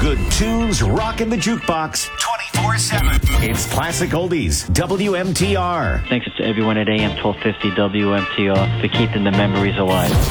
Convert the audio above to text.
good tunes rocking the jukebox 24/7. It's Classic Oldies, WMTR. Thanks to everyone at AM 1250 WMTR for keeping the memories alive.